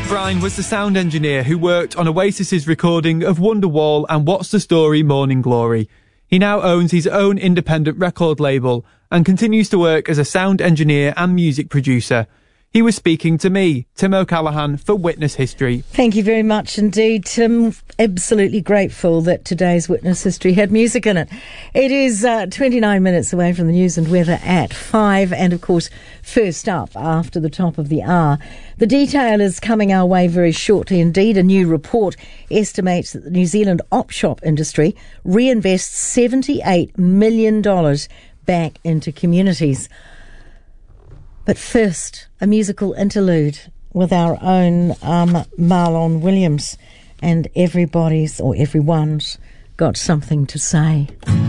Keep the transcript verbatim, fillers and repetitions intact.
Brine was the sound engineer who worked on Oasis's recording of Wonderwall and What's the Story Morning Glory. He now owns his own independent record label and continues to work as a sound engineer and music producer. He was speaking to me, Tim O'Callaghan, for Witness History. Thank you very much indeed, Tim. Absolutely grateful that today's Witness History had music in it. It is uh, twenty-nine minutes away from the news and weather at five, and of course, first up after the top of the hour. The detail is coming our way very shortly indeed. A new report estimates that the New Zealand op shop industry reinvests seventy-eight million dollars back into communities. But first, a musical interlude with our own um, Marlon Williams, and everybody's or everyone's got something to say.